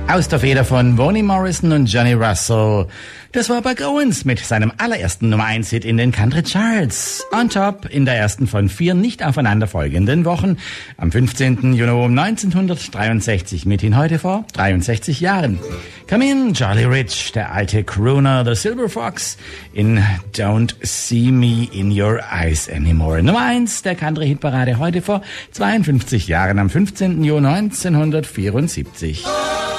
Aus der Feder von Vonnie Morrison und Johnny Russell. Das war Buck Owens mit seinem allerersten Nummer-1-Hit in den Country Charts. On Top in der ersten von 4 nicht aufeinanderfolgenden Wochen. Am 15. Juni 1963, mithin heute vor 63 Jahren. Come in, Charlie Rich, der alte Crooner, The Silver Fox, in Don't See Me in Your Eyes Anymore. Nummer 1 der Country-Hitparade heute vor 52 Jahren, am 15. Juni 1974.